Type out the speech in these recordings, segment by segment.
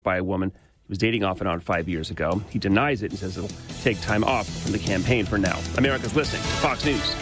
by a woman he was dating off and on 5 years ago. He denies it and says he'll take time off from the campaign for now. America's listening to Fox News.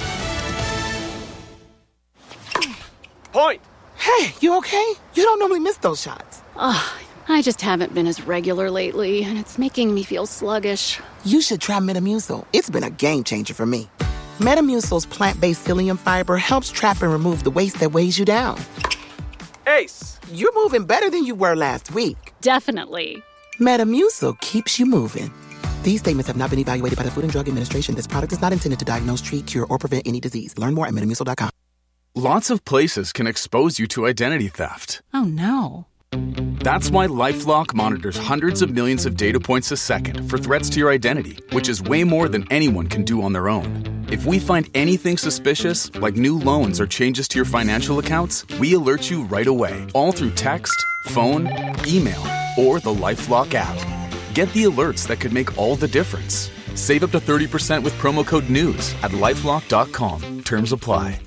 Point! Hey, you okay? You don't normally miss those shots. I just haven't been as regular lately, and it's making me feel sluggish. You should try Metamucil. It's been a game changer for me. Metamucil's plant-based psyllium fiber helps trap and remove the waste that weighs you down. Ace! You're moving better than you were last week. Definitely. Metamucil keeps you moving. These statements have not been evaluated by the Food and Drug Administration. This product is not intended to diagnose, treat, cure, or prevent any disease. Learn more at metamucil.com. Lots of places can expose you to identity theft. Oh, no. That's why LifeLock monitors hundreds of millions of data points a second for threats to your identity, which is way more than anyone can do on their own. If we find anything suspicious, like new loans or changes to your financial accounts, we alert you right away, all through text, phone, email, or the LifeLock app. Get the alerts that could make all the difference. Save up to 30% with promo code NEWS at LifeLock.com. Terms apply.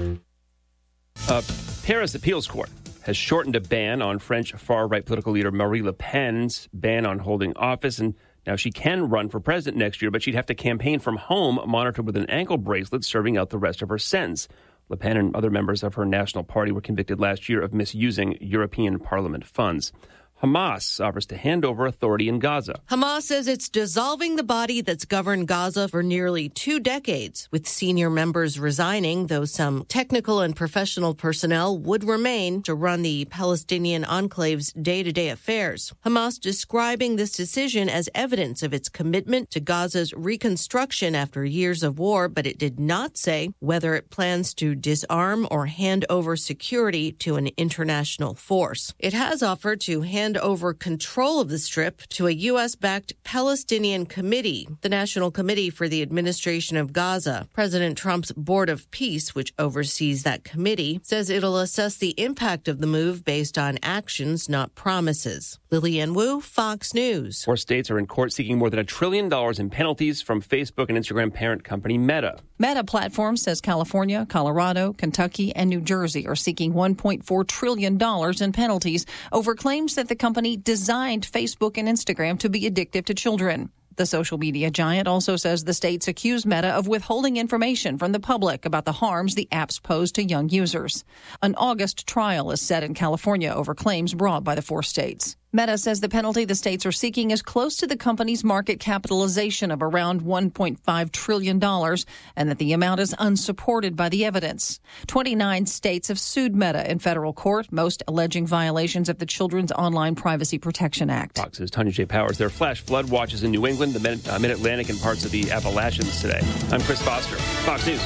Paris appeals court has shortened a ban on French far-right political leader Marine Le Pen's ban on holding office, and now she can run for president next year, but she'd have to campaign from home, monitored with an ankle bracelet, serving out the rest of her sentence. Le Pen and other members of her national party were convicted last year of misusing European Parliament funds. Hamas offers to hand over authority in Gaza. Hamas says it's dissolving the body that's governed Gaza for nearly 2 decades, with senior members resigning, though some technical and professional personnel would remain to run the Palestinian enclave's day-to-day affairs. Hamas describing this decision as evidence of its commitment to Gaza's reconstruction after years of war, but it did not say whether it plans to disarm or hand over security to an international force. It has offered to hand over control of the Strip to a U.S.-backed Palestinian committee, the National Committee for the Administration of Gaza. President Trump's Board of Peace, which oversees that committee, says it'll assess the impact of the move based on actions, not promises. Lillian Wu, Fox News. 4 states are in court seeking more than $1 trillion in penalties from Facebook and Instagram parent company Meta. Meta Platform says California, Colorado, Kentucky, and New Jersey are seeking $1.4 trillion in penalties over claims that the company designed Facebook and Instagram to be addictive to children. The social media giant also says the states accuse Meta of withholding information from the public about the harms the apps pose to young users. An August trial is set in California over claims brought by the 4 states. Meta says the penalty the states are seeking is close to the company's market capitalization of around $1.5 trillion, and that the amount is unsupported by the evidence. 29 states have sued Meta in federal court, most alleging violations of the Children's Online Privacy Protection Act. Fox's Tanya J. Powers. There are flash flood watches in New England, the Mid-Atlantic, and parts of the Appalachians today. I'm Chris Foster, Fox News.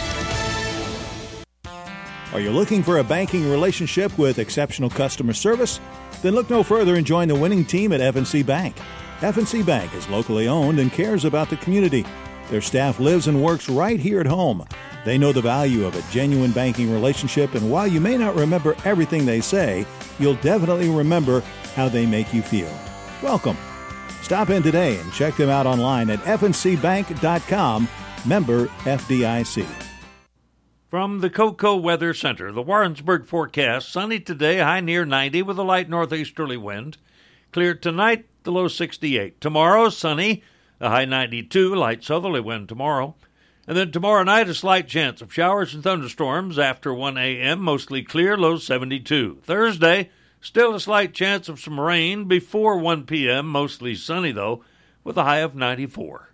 Are you looking for a banking relationship with exceptional customer service? Then look no further and join the winning team at F&C Bank. F&C Bank is locally owned and cares about the community. Their staff lives and works right here at home. They know the value of a genuine banking relationship, and while you may not remember everything they say, you'll definitely remember how they make you feel. Welcome. Stop in today and check them out online at fncbank.com, member FDIC. From the Cocoa Weather Center, the Warrensburg forecast: sunny today, high near 90 with a light northeasterly wind. Clear tonight, the low 68. Tomorrow, sunny, a high 92, light southerly wind tomorrow. And then tomorrow night, a slight chance of showers and thunderstorms after 1 a.m., mostly clear, low 72. Thursday, still a slight chance of some rain before 1 p.m., mostly sunny though, with a high of 94.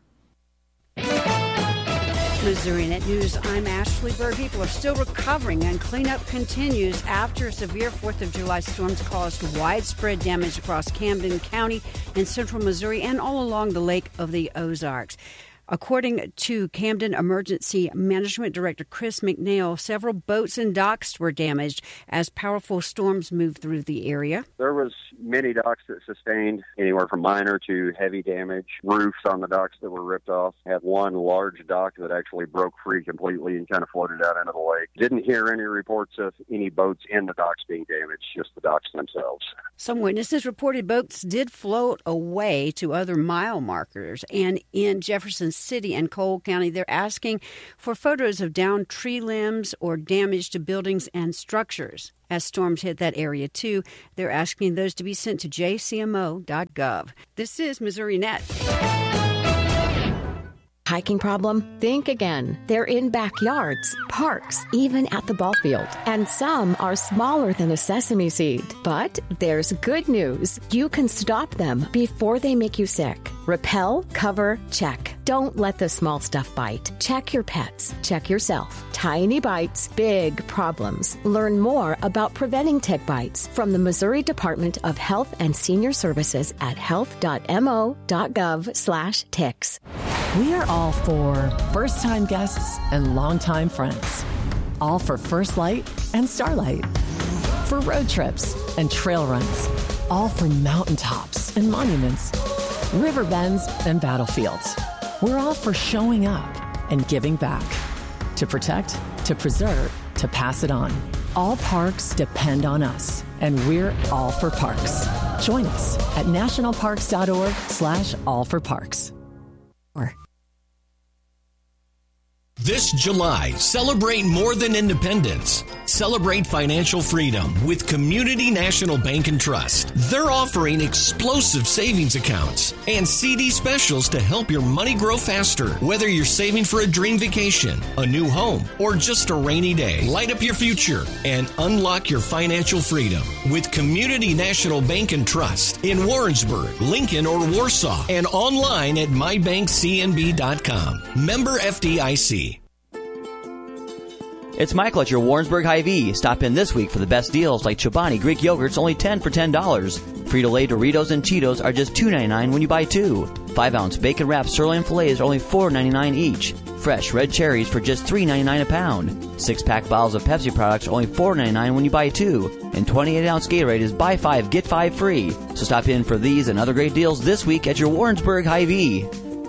Missouri Net News, I'm Ashley Bird. People are still recovering and cleanup continues after severe 4th of July storms caused widespread damage across Camden County in central Missouri and all along the Lake of the Ozarks. According to Camden Emergency Management Director Chris McNeil, several boats and docks were damaged as powerful storms moved through the area. There was many docks that sustained anywhere from minor to heavy damage. Roofs on the docks that were ripped off. Had one large dock that actually broke free completely and kind of floated out into the lake. Didn't hear any reports of any boats in the docks being damaged, just the docks themselves. Some witnesses reported boats did float away to other mile markers, and in Jefferson City and Cole County. They're asking for photos of downed tree limbs or damage to buildings and structures. As storms hit that area, too, they're asking those to be sent to jcmo.gov. This is Missouri Net. Hiking problem? Think again. They're in backyards, parks, even at the ball field. And some are smaller than a sesame seed. But there's good news. You can stop them before they make you sick. Repel, cover, check. Don't let the small stuff bite. Check your pets. Check yourself. Tiny bites, big problems. Learn more about preventing tick bites from the Missouri Department of Health and Senior Services at health.mo.gov/ticks. We are all for first-time guests and longtime friends. All for First Light and Starlight. For road trips and trail runs. All for mountaintops and monuments. River bends and battlefields. We're all for showing up and giving back. To protect, to preserve, to pass it on. All parks depend on us, and we're all for parks. Join us at nationalparks.org/allforparks. This July, celebrate more than independence. Celebrate financial freedom with Community National Bank and Trust. They're offering explosive savings accounts and CD specials to help your money grow faster. Whether you're saving for a dream vacation, a new home, or just a rainy day, light up your future and unlock your financial freedom with Community National Bank and Trust in Warrensburg, Lincoln, or Warsaw, and online at mybankcnb.com. Member FDIC. It's Michael at your Warrensburg Hy-Vee. Stop in this week for the best deals like Chobani Greek yogurts only 10 for $10. Frito-Lay Doritos and Cheetos are just $2.99 when you buy 2. 5-ounce bacon wrapped sirloin fillets are only $4.99 each. Fresh red cherries for just $3.99 a pound. 6-pack bottles of Pepsi products are only $4.99 when you buy 2. And 28-ounce Gatorade is buy 5, get 5 free. So stop in for these and other great deals this week at your Warrensburg Hy-Vee.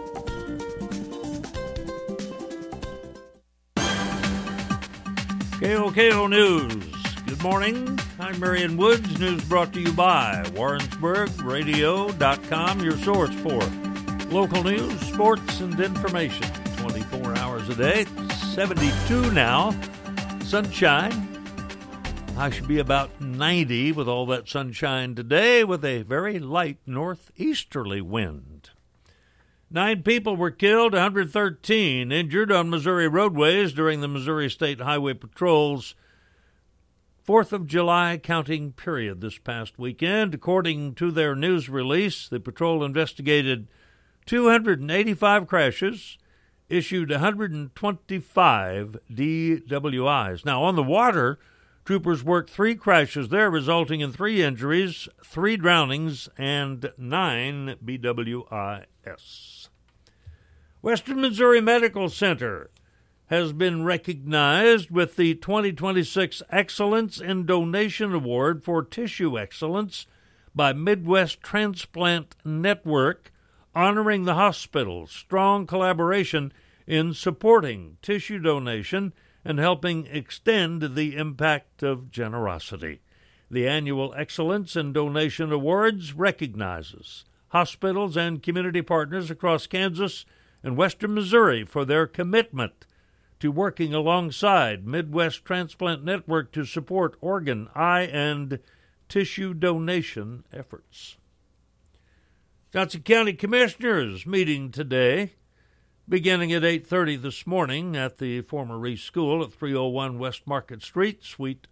KOKO News. Good morning. I'm Marion Woods. News brought to you by WarrensburgRadio.com, your source for local news, sports, and information. 24 hours a day. 72 now. Sunshine. I should be about 90 with all that sunshine today with a very light northeasterly wind. 9 people were killed, 113 injured on Missouri roadways during the Missouri State Highway Patrol's 4th of July counting period this past weekend. According to their news release, the patrol investigated 285 crashes, issued 125 DWIs. Now, on the water, troopers worked 3 crashes there, resulting in 3 injuries, 3 drownings, and 9 BWIs. Western Missouri Medical Center has been recognized with the 2026 Excellence in Donation Award for Tissue Excellence by Midwest Transplant Network, honoring the hospital's strong collaboration in supporting tissue donation and helping extend the impact of generosity. The annual Excellence in Donation Awards recognizes hospitals and community partners across Kansas and Western Missouri for their commitment to working alongside Midwest Transplant Network to support organ, eye, and tissue donation efforts. Johnson County Commissioners meeting today, beginning at 8:30 this morning at the former Reese School at 301 West Market Street, Suite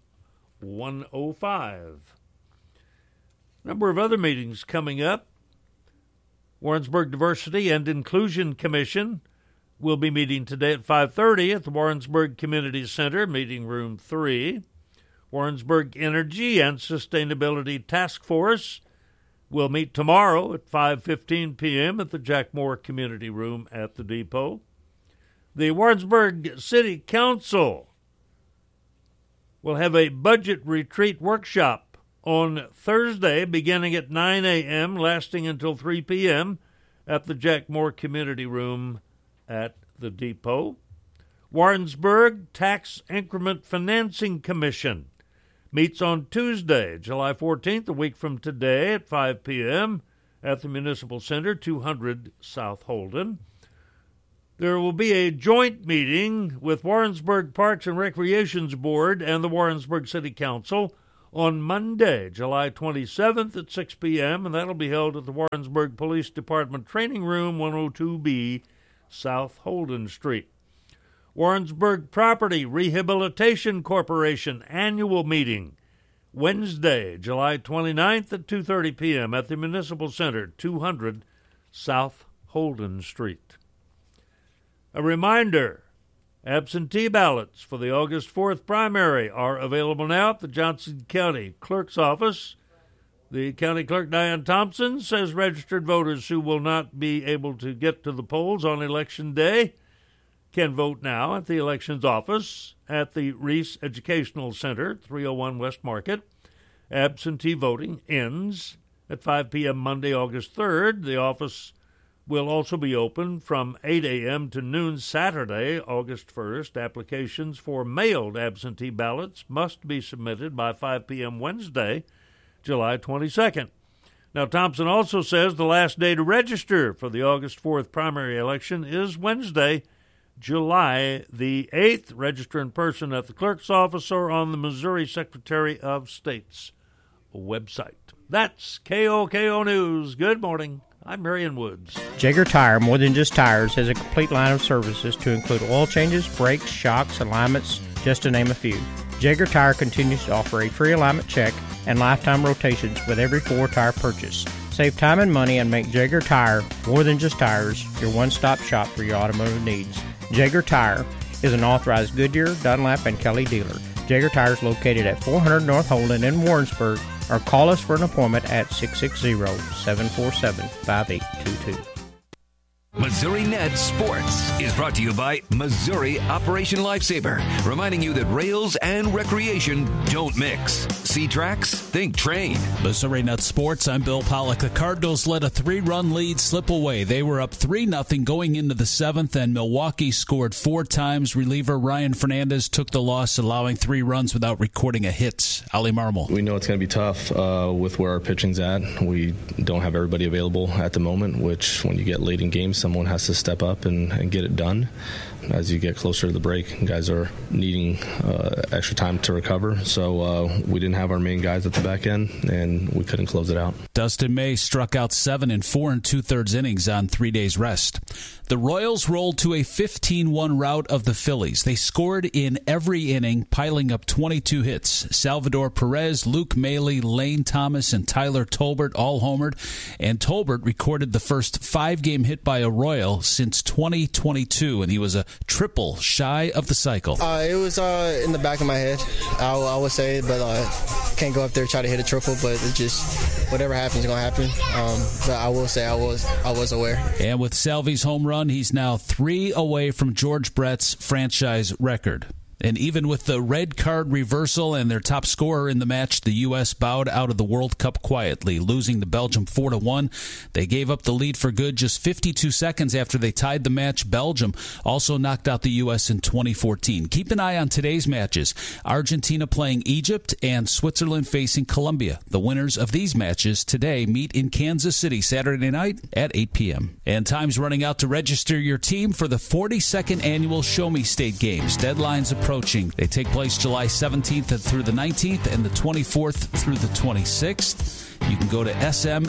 105. A number of other meetings coming up. Warrensburg Diversity and Inclusion Commission will be meeting today at 5:30 at the Warrensburg Community Center, Meeting Room 3. Warrensburg Energy and Sustainability Task Force will meet tomorrow at 5:15 p.m. at the Jack Moore Community Room at the Depot. The Warrensburg City Council will have a budget retreat workshop on Thursday, beginning at 9 a.m., lasting until 3 p.m. at the Jack Moore Community Room at the Depot. Warrensburg Tax Increment Financing Commission meets on Tuesday, July 14th, a week from today, at 5 p.m. at the Municipal Center, 200 South Holden. There will be a joint meeting with Warrensburg Parks and Recreations Board and the Warrensburg City Council on Monday, July 27th at 6 p.m., and that'll be held at the Warrensburg Police Department Training Room, 102B, South Holden Street. Warrensburg Property Rehabilitation Corporation Annual Meeting, Wednesday, July 29th at 2:30 p.m. at the Municipal Center, 200 South Holden Street. A reminder, absentee ballots for the August 4th primary are available now at the Johnson County Clerk's Office. The County Clerk, Diane Thompson, says registered voters who will not be able to get to the polls on Election Day can vote now at the Elections Office at the Reese Educational Center, 301 West Market. Absentee voting ends at 5 p.m. Monday, August 3rd. The office will also be open from 8 a.m. to noon Saturday, August 1st. Applications for mailed absentee ballots must be submitted by 5 p.m. Wednesday, July 22nd. Now, Thompson also says the last day to register for the August 4th primary election is Wednesday, July the 8th. Register in person at the clerk's office or on the Missouri Secretary of State's website. That's KOKO News. Good morning. I'm Marion Woods. Jaeger Tire, more than just tires, has a complete line of services to include oil changes, brakes, shocks, alignments, just to name a few. Jaeger Tire continues to offer a free alignment check and lifetime rotations with every 4-tire purchase. Save time and money and make Jaeger Tire, more than just tires, your one-stop shop for your automotive needs. Jaeger Tire is an authorized Goodyear, Dunlap, and Kelly dealer. Jaeger Tire is located at 400 North Holden in Warrensburg, or call us for an appointment at 660-747-5822. Missouri Net Sports is brought to you by Missouri Operation Lifesaver, reminding you that rails and recreation don't mix. See tracks? Think train. Missouri Net Sports, I'm Bill Pollock. The Cardinals let a 3-run lead slip away. They were up 3-0 going into the 7th, and Milwaukee scored 4 times. Reliever Ryan Fernandez took the loss, allowing 3 runs without recording a hit. Ali Marmol. We know it's going to be tough with where our pitching's at. We don't have everybody available at the moment, which when you get late in games, someone has to step up and get it done. As you get closer to the break, guys are needing extra time to recover. So we didn't have our main guys at the back end, and we couldn't close it out. Dustin May struck out 7 in 4 2/3 innings on 3 days rest. The Royals rolled to a 15-1 rout of the Phillies. They scored in every inning, piling up 22 hits. Salvador Perez, Luke Maile, Lane Thomas, and Tyler Tolbert all homered. And Tolbert recorded the first 5-game hit by a Royal since 2022, and he was a triple shy of the cycle. It was in the back of my head, I would say, but can't go up there and try to hit a triple, but it's just whatever happens is going to happen. But I will say I was aware. And with Salvi's home run, he's now 3 away from George Brett's franchise record. And even with the red card reversal and their top scorer in the match, the U.S. bowed out of the World Cup quietly, losing to Belgium 4-1. They gave up the lead for good just 52 seconds after they tied the match. Belgium also knocked out the U.S. in 2014. Keep an eye on today's matches. Argentina playing Egypt and Switzerland facing Colombia. The winners of these matches today meet in Kansas City Saturday night at 8 p.m. And time's running out to register your team for the 42nd annual Show Me State Games. Deadlines approaching. They take place July 17th through the 19th and the 24th through the 26th. You can go to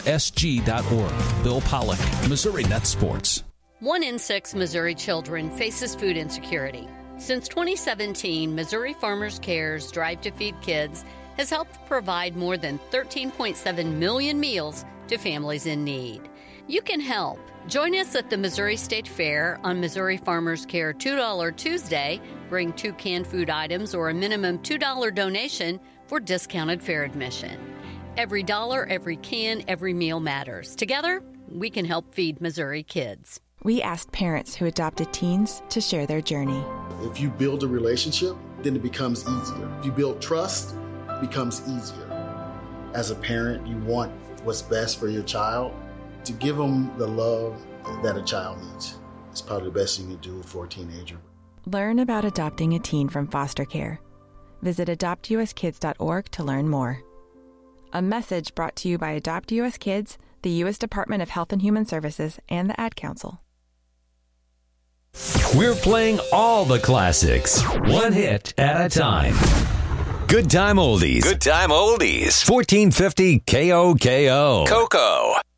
smsg.org. Bill Pollock, Missouri Net Sports. 1 in 6 Missouri children faces food insecurity. Since 2017, Missouri Farmers Care's Drive to Feed Kids has helped provide more than 13.7 million meals to families in need. You can help. Join us at the Missouri State Fair on Missouri Farmers Care $2 Tuesday. Bring 2 canned food items or a minimum $2 donation for discounted fair admission. Every dollar, every can, every meal matters. Together, we can help feed Missouri kids. We asked parents who adopted teens to share their journey. If you build a relationship, then it becomes easier. If you build trust, it becomes easier. As a parent, you want what's best for your child. To give them the love that a child needs. It's probably the best thing you can do for a teenager. Learn about adopting a teen from foster care. Visit adoptuskids.org to learn more. A message brought to you by Adopt U.S. Kids, the U.S. Department of Health and Human Services, and the Ad Council. We're playing all the classics, one hit at a time. Good Time Oldies. Good Time Oldies. 1450 KOKO. Coco.